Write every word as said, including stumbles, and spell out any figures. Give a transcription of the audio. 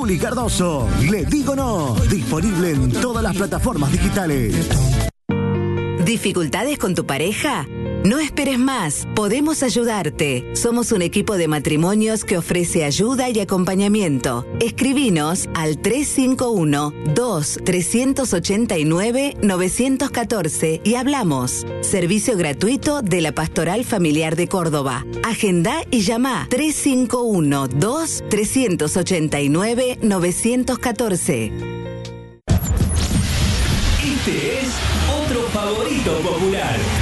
Juli Cardoso. Le digo no. Disponible en todas las plataformas digitales. ¿Dificultades con tu pareja? No esperes más, podemos ayudarte. Somos un equipo de matrimonios que ofrece ayuda y acompañamiento. Escribinos al tres cinco uno, dos, tres ocho nueve, nueve uno cuatro y hablamos. Servicio gratuito de la Pastoral Familiar de Córdoba. Agenda y llama tres cinco uno, dos, tres ocho nueve, nueve uno cuatro. Este es otro favorito popular.